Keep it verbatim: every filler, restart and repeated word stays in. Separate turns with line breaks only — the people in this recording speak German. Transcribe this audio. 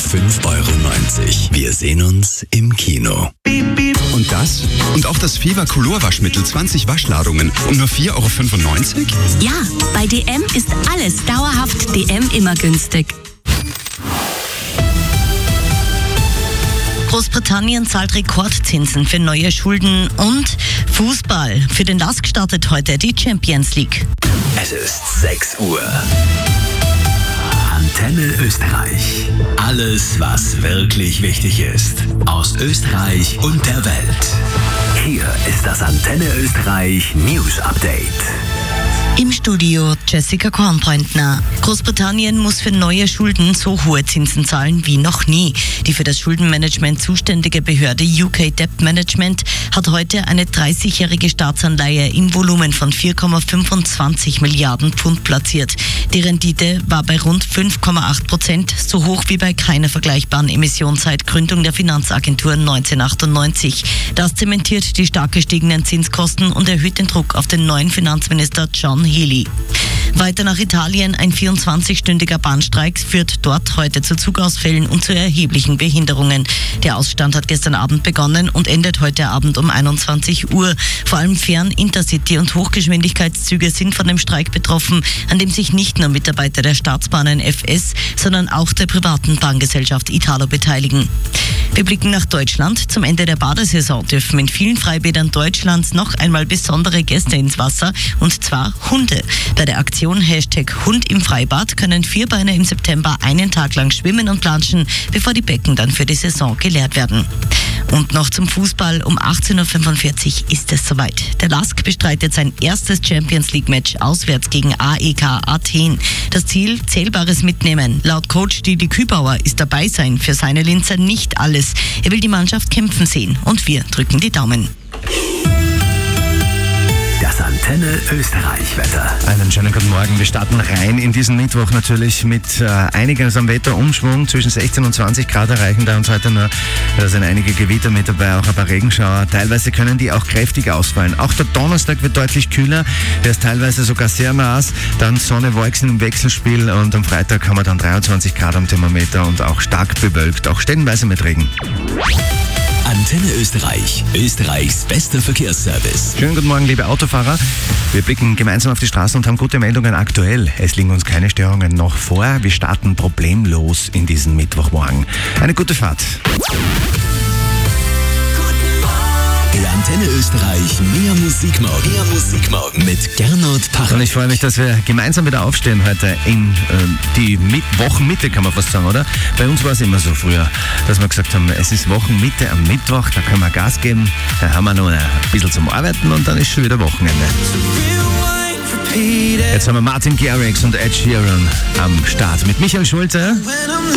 fünf Euro neunzig. Wir sehen uns im Kino.
Und das? Und auch das Fever Color Waschmittel zwanzig Waschladungen um nur vier Euro fünfundneunzig?
Ja, bei D M ist alles dauerhaft D M immer günstig. Großbritannien zahlt Rekordzinsen für neue Schulden und Fußball. Für den L A S K startet heute die Champions League.
Es ist sechs Uhr. Antenne Österreich. Alles, was wirklich wichtig ist. Aus Österreich und der Welt. Hier ist das Antenne Österreich News Update.
Im Studio Jessica Kornpointner. Großbritannien muss für neue Schulden so hohe Zinsen zahlen wie noch nie. Die für das Schuldenmanagement zuständige Behörde U K Debt Management hat heute eine dreißigjährige Staatsanleihe im Volumen von vier Komma fünfundzwanzig Milliarden Pfund platziert. Die Rendite war bei rund fünf Komma acht Prozent, so hoch wie bei keiner vergleichbaren Emission seit Gründung der Finanzagentur neunzehnhundertachtundneunzig. Das zementiert die stark gestiegenen Zinskosten und erhöht den Druck auf den neuen Finanzminister John Healey. Weiter nach Italien. Ein vierundzwanzigstündiger Bahnstreik führt dort heute zu Zugausfällen und zu erheblichen Behinderungen. Der Ausstand hat gestern Abend begonnen und endet heute Abend um einundzwanzig Uhr. Vor allem Fern-, Intercity- und Hochgeschwindigkeitszüge sind von dem Streik betroffen, an dem sich nicht nur Mitarbeiter der Staatsbahnen F S, sondern auch der privaten Bahngesellschaft Italo beteiligen. Wir blicken nach Deutschland. Zum Ende der Badesaison dürfen in vielen Freibädern Deutschlands noch einmal besondere Gäste ins Wasser, und zwar Hunde. Bei der Aktion Hashtag Hund im Freibad können Vierbeiner im September einen Tag lang schwimmen und planschen, bevor die Becken dann für die Saison geleert werden. Und noch zum Fußball. Um achtzehn Uhr fünfundvierzig ist es soweit. Der L A S K bestreitet sein erstes Champions League Match auswärts gegen A E K Athen. Das Ziel: Zählbares mitnehmen. Laut Coach Didi Kübauer ist dabei sein für seine Linzer nicht alles. Er will die Mannschaft kämpfen sehen und wir drücken die Daumen.
Das Antenne Österreich Wetter.
Einen schönen guten Morgen. Wir starten rein in diesen Mittwoch natürlich mit äh, einiges am Wetterumschwung. Zwischen sechzehn und zwanzig Grad erreichen da uns heute nur. Da sind einige Gewitter mit dabei, auch ein paar Regenschauer. Teilweise können die auch kräftig ausfallen. Auch der Donnerstag wird deutlich kühler. Der ist teilweise sogar sehr nass. Dann Sonne, Wolken im Wechselspiel und am Freitag haben wir dann dreiundzwanzig Grad am Thermometer und auch stark bewölkt, auch stellenweise mit Regen.
Antenne Österreich, Österreichs bester Verkehrsservice.
Schönen guten Morgen, liebe Autofahrer. Wir blicken gemeinsam auf die Straßen und haben gute Meldungen aktuell. Es liegen uns keine Störungen noch vor. Wir starten problemlos in diesen Mittwochmorgen. Eine gute Fahrt.
Der Antenne Österreich mehr Musikmorgen. Mehr Musikmorgen mit Gernot Pachel.
Und ich freue mich, dass wir gemeinsam wieder aufstehen heute in äh, die Mit- Wochenmitte, kann man fast sagen, oder? Bei uns war es immer so früher, dass wir gesagt haben, es ist Wochenmitte am Mittwoch, da können wir Gas geben, da haben wir noch ein bisschen zum Arbeiten und dann ist schon wieder Wochenende. Jetzt haben wir Martin Garrix und Ed Sheeran am Start mit Michael Schulze.